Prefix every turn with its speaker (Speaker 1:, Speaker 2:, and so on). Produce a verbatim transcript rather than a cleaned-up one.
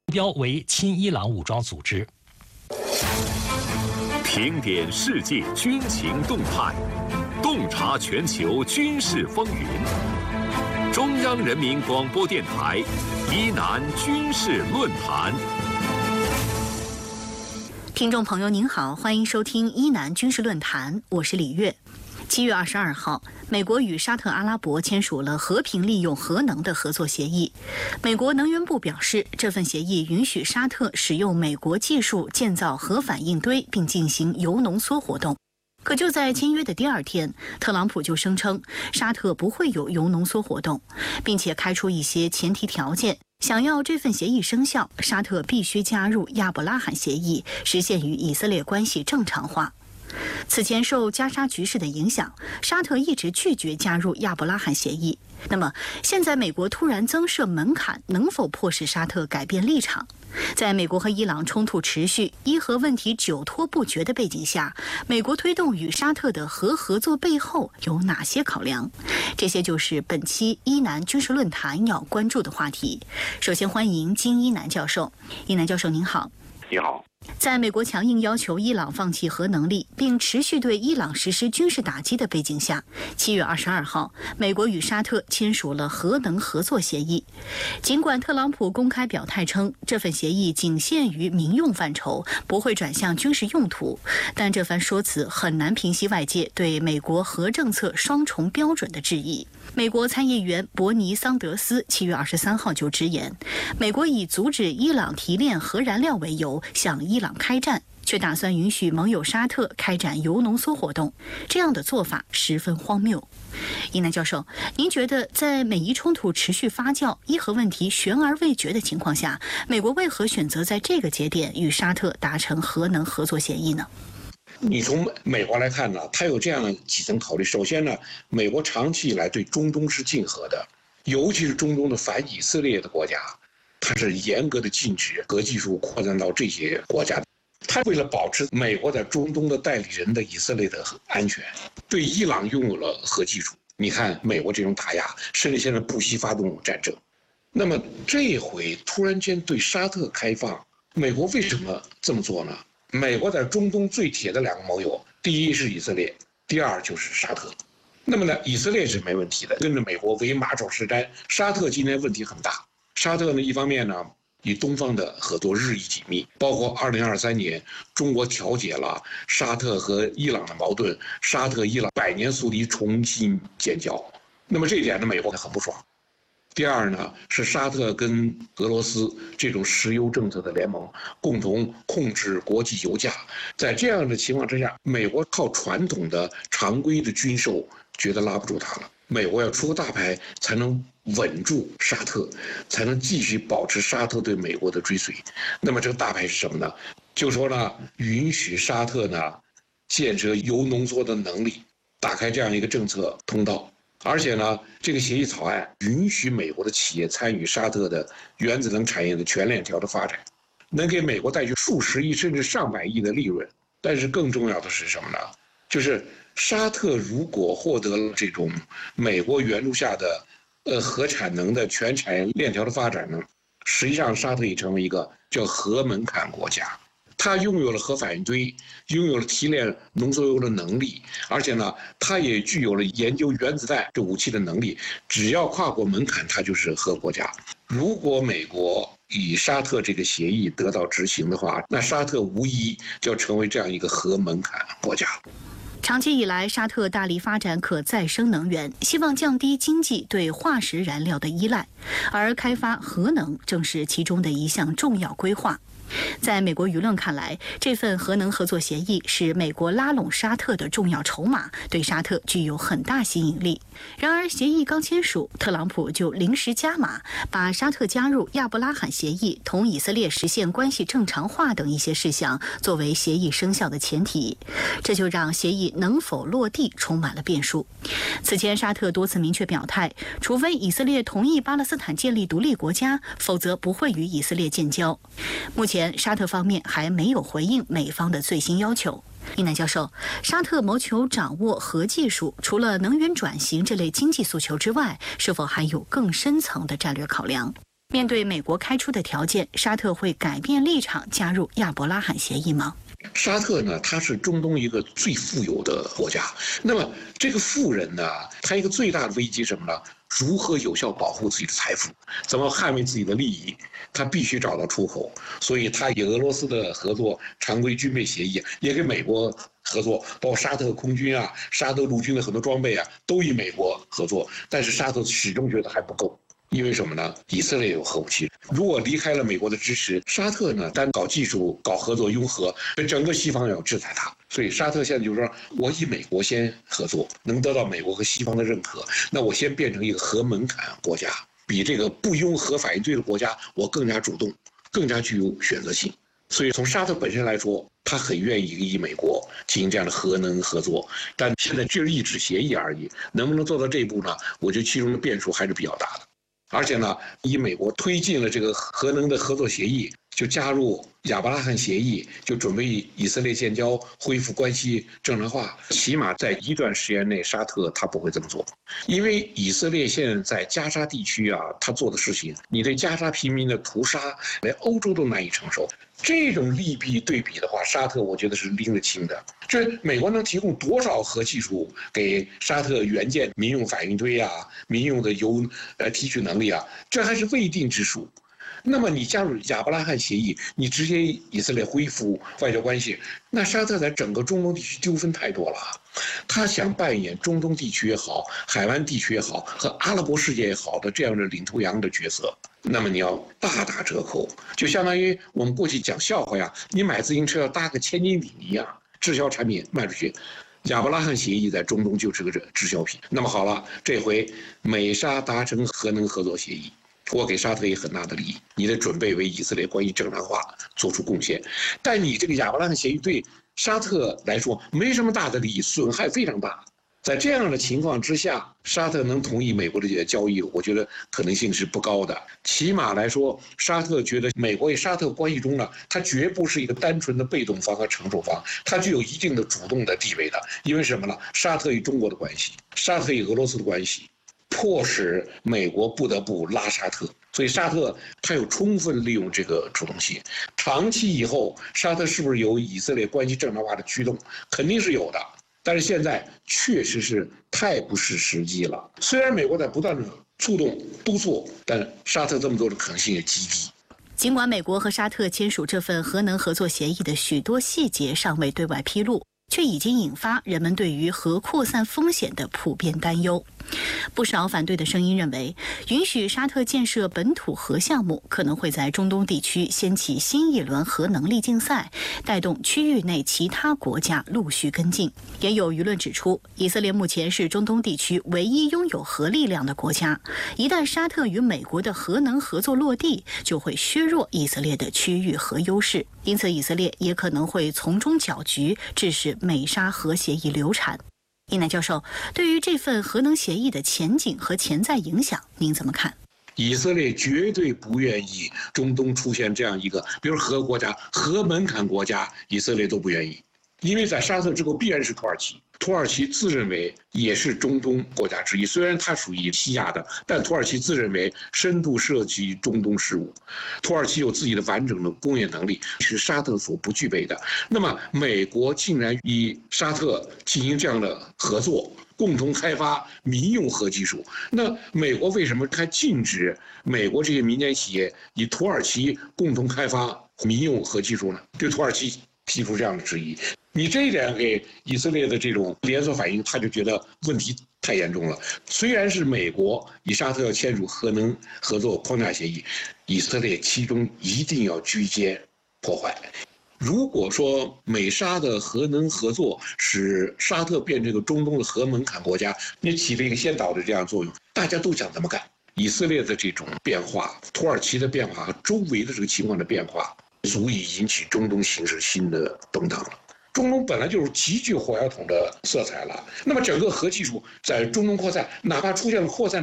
Speaker 1: 标为亲伊朗武装组织。
Speaker 2: 评点世界军情动态，洞察全球军事风云。中央人民广播电台伊南军事论坛。
Speaker 3: 听众朋友您好，欢迎收听伊南军事论坛，我是李月。七月二十二号，美国与沙特阿拉伯签署了和平利用核能的合作协议。美国能源部表示，这份协议允许沙特使用美国技术建造核反应堆，并进行铀浓缩活动。可就在签约的第二天，特朗普就声称沙特不会有铀浓缩活动，并且开出一些前提条件。想要这份协议生效，沙特必须加入亚伯拉罕协议，实现与以色列关系正常化。此前受加沙局势的影响，沙特一直拒绝加入亚伯拉罕协议。那么现在美国突然增设门槛，能否迫使沙特改变立场？在美国和伊朗冲突持续、伊核问题久拖不决的背景下，美国推动与沙特的核合作背后有哪些考量？这些就是本期伊南军事论坛要关注的话题。首先欢迎金一南教授。一南教授您好。
Speaker 4: 你好。
Speaker 3: 在美国强硬要求伊朗放弃核能力，并持续对伊朗实施军事打击的背景下，七月二十二号，美国与沙特签署了核能合作协议。尽管特朗普公开表态称这份协议仅限于民用范畴，不会转向军事用途，但这番说辞很难平息外界对美国核政策双重标准的质疑。美国参议员伯尼·桑德斯七月二十三号就直言，美国以阻止伊朗提炼核燃料为由向伊朗开战，却打算允许盟友沙特开展铀浓缩活动，这样的做法十分荒谬。伊南教授，您觉得在美伊冲突持续发酵、伊核问题悬而未决的情况下，美国为何选择在这个节点与沙特达成核能合作协议呢？
Speaker 4: 你从美国来看呢，它有这样的几层考虑。首先呢，美国长期以来对中东是禁核的，尤其是中东的反以色列的国家，它是严格的禁止核技术扩展到这些国家。它为了保持美国在中东的代理人的以色列的安全，对伊朗拥有了核技术。你看美国这种打压，甚至现在不惜发动战争。那么这回突然间对沙特开放，美国为什么这么做呢？美国在中东最铁的两个盟友，第一是以色列，第二就是沙特。那么呢，以色列是没问题的，跟着美国为马首是瞻。沙特今天问题很大，沙特呢一方面呢与东方的合作日益紧密，包括二零二三年中国调解了沙特和伊朗的矛盾，沙特伊朗百年宿敌重新建交。那么这一点呢，美国很不爽。第二呢，是沙特跟俄罗斯这种石油政策的联盟，共同控制国际油价。在这样的情况之下，美国靠传统的常规的军售觉得拉不住它了，美国要出个大牌才能稳住沙特，才能继续保持沙特对美国的追随。那么这个大牌是什么呢？就说呢，允许沙特呢建设铀浓缩的能力，打开这样一个政策通道。而且呢，这个协议草案允许美国的企业参与沙特的原子能产业的全链条的发展，能给美国带去数十亿甚至上百亿的利润。但是更重要的是什么呢？就是沙特如果获得了这种美国援助下的呃核产能的全产业链条的发展呢，实际上沙特已成为一个叫核门槛国家。它拥有了核反应堆，拥有了提炼浓缩铀的能力，而且呢，它也具有了研究原子弹这武器的能力。只要跨过门槛，它就是核国家。如果美国与沙特这个协议得到执行的话，那沙特无疑就要成为这样一个核门槛国家。
Speaker 3: 长期以来，沙特大力发展可再生能源，希望降低经济对化石燃料的依赖，而开发核能正是其中的一项重要规划。在美国舆论看来，这份核能合作协议是美国拉拢沙特的重要筹码，对沙特具有很大吸引力。然而，协议刚签署，特朗普就临时加码，把沙特加入亚伯拉罕协议、同以色列实现关系正常化等一些事项作为协议生效的前提，这就让协议能否落地充满了变数。此前，沙特多次明确表态，除非以色列同意巴勒斯坦建立独立国家，否则不会与以色列建交。目前，沙特方面还没有回应美方的最新要求。一南教授，沙特谋求掌握核技术，除了能源转型这类经济诉求之外，是否还有更深层的战略考量？ 面对美国开出的条件，沙特会改变立场加入亚伯拉罕协议吗？
Speaker 4: 沙特呢，它是中东一个最富有的国家。那么这个富人呢，他一个最大的危机是什么呢？如何有效保护自己的财富，怎么捍卫自己的利益，他必须找到出口。所以他与俄罗斯的合作常规军备协议，也跟美国合作，包括沙特空军啊、沙特陆军的很多装备啊，都与美国合作。但是沙特始终觉得还不够。因为什么呢？以色列有核武器，如果离开了美国的支持，沙特呢单搞技术、搞合作、拥核，整个西方要制裁它。所以沙特现在就是说，我以美国先合作，能得到美国和西方的认可，那我先变成一个核门槛国家，比这个不拥核反应堆的国家，我更加主动，更加具有选择性。所以从沙特本身来说，他很愿意与美国进行这样的核能合作，但现在只是一纸协议而已，能不能做到这一步呢？我觉得其中的变数还是比较大的。而且呢，以美国推进了这个核能的合作协议，就加入亚伯拉罕协议，就准备以色列建交，恢复关系正常化。起码在一段时间内，沙特他不会这么做，因为以色列现在在加沙地区啊，他做的事情，你对加沙平民的屠杀，连欧洲都难以承受。这种利弊对比的话，沙特我觉得是拎得清的。这美国能提供多少核技术给沙特援建民用反应堆啊、民用的油呃提取能力啊，这还是未定之数。那么你加入亚伯拉罕协议，你直接以色列恢复外交关系，那沙特在整个中东地区纠纷太多了。他想扮演中东地区也好、海湾地区也好和阿拉伯世界也好的这样的领头羊的角色，那么你要大打折扣，就相当于我们过去讲笑话呀，你买自行车要搭个千斤顶一样，滞销产品卖出去。亚伯拉罕协议在中东就是个滞销品。那么好了，这回美沙达成核能合作协议，我给沙特也很大的利益，你得准备为以色列关系正常化做出贡献。但你这个亚伯拉罕协议对沙特来说没什么大的利益，损害非常大。在这样的情况之下，沙特能同意美国的这些交易，我觉得可能性是不高的。起码来说，沙特觉得美国与沙特关系中呢，它绝不是一个单纯的被动方和承受方，它具有一定的主动的地位的。因为什么呢？沙特与中国的关系，沙特与俄罗斯的关系，迫使美国不得不拉沙特。所以沙特它有充分利用这个主动性。长期以后，沙特是不是有以色列关系正常化的驱动？肯定是有的。但是现在确实是太不是时机了。虽然美国在不断的触动督促，但沙特这么做的可能性也极低。
Speaker 3: 尽管美国和沙特签署这份核能合作协议的许多细节尚未对外披露，却已经引发人们对于核扩散风险的普遍担忧。不少反对的声音认为，允许沙特建设本土核项目可能会在中东地区掀起新一轮核能力竞赛，带动区域内其他国家陆续跟进。也有舆论指出，以色列目前是中东地区唯一拥有核力量的国家，一旦沙特与美国的核能合作落地，就会削弱以色列的区域核优势，因此以色列也可能会从中搅局，致使美沙核协议流产。伊南教授，对于这份核能协议的前景和潜在影响，您怎么看？
Speaker 4: 以色列绝对不愿意中东出现这样一个，比如核国家、核门槛国家，以色列都不愿意，因为在沙特之后必然是土耳其。土耳其自认为也是中东国家之一，虽然它属于西亚的，但土耳其自认为深度涉及中东事务。土耳其有自己的完整的工业能力，是沙特所不具备的。那么，美国竟然与沙特进行这样的合作，共同开发民用核技术。那美国为什么还禁止美国这些民间企业与土耳其共同开发民用核技术呢？对土耳其提出这样的质疑。你这一点给以色列的这种连锁反应，他就觉得问题太严重了。虽然是美国与沙特要签署核能合作框架协议，以色列其中一定要居间破坏。如果说美沙的核能合作使沙特变成个中东的核门槛国家，那起了一个先导的这样作用，大家都想怎么干。以色列的这种变化，土耳其的变化和周围的这个情况的变化，足以引起中东形势新的动荡了。中东本来就是极具火药桶的色彩了，那么整个核技术在中东扩散，哪怕出现了扩散